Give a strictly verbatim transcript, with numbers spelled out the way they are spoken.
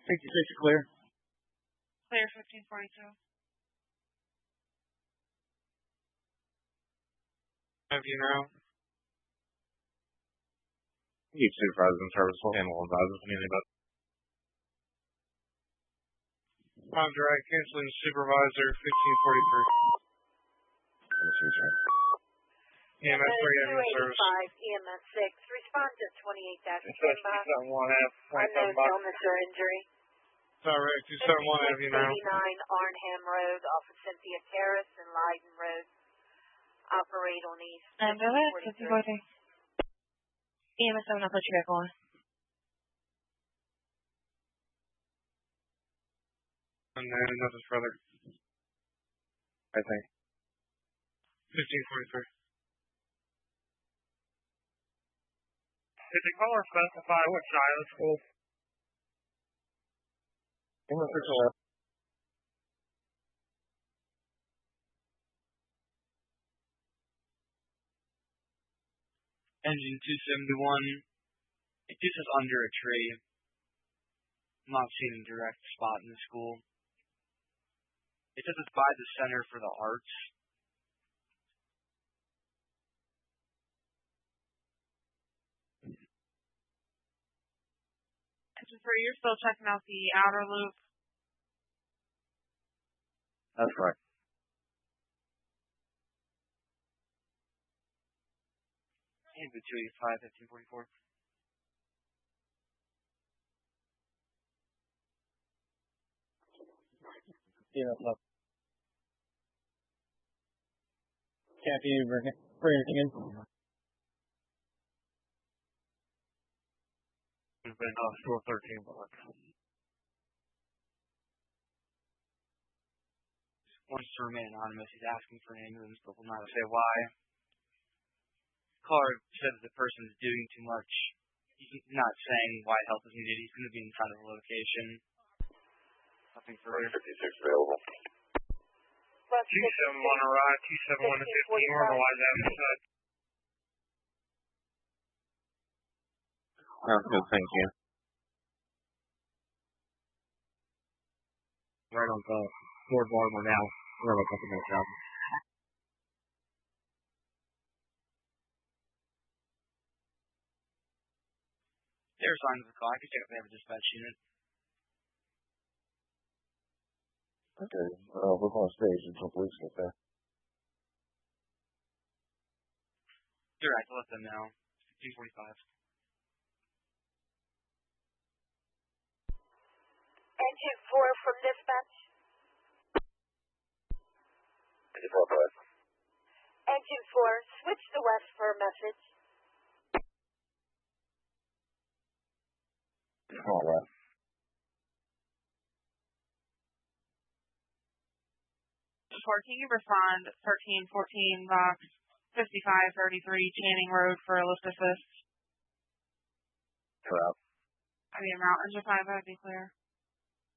fifty-six clear. Clear fifteen forty-two. Have you now? Each supervisor in service will handle advisors and anybody. Five direct, canceling supervisor, fifteen forty-three. Let's see, sir. E M S three having service. E M S six, respond to twenty-eight dash two seven one F, unknown illness or injury. Direct, two seven one F, you know. eighty-nine Arnhem Road, off of Cynthia Terrace and Leiden Road. Operate on East. Ambulance, fifteen forty-three. E M S seven, I'll put you back on. And then nothing further. I think. fifteen forty-three. Did the caller specify what side of the school? English six eleven. Engine two seventy-one. It just is under a tree. I'm not seeing a direct spot in the school. It says it's by the Center for the Arts. Engine three, you're still checking out the outer loop. That's correct. Ambulance two eighty-five, fifteen forty-four. Yeah, look. Can't you bring, bring anything in? It's been uh, store thirteen block. Wants to remain anonymous. He's asking for an ambulance, but will not say why. Caller said that the person is doing too much. He's not saying why help is needed. He's going to be in front of the location. Nothing further. fifty-six available. two seven one arrived, two seven one to fifteen, we're on the line down this side. Sounds good, thank you. Right on the board Baltimore now. We're like up in that job. There are signs of the call. I could check if they have a dispatch unit. Okay, uh, we're on stage until police get there. Direct, let them know. fifteen forty-five. Engine four from dispatch. eighty-four five. Engine four, switch to west for a message. All right. Support, can you respond thirteen fourteen box fifty-five thirty-three Channing Road for a lift assist? Correct. I mean, route engine five, that'd be clear.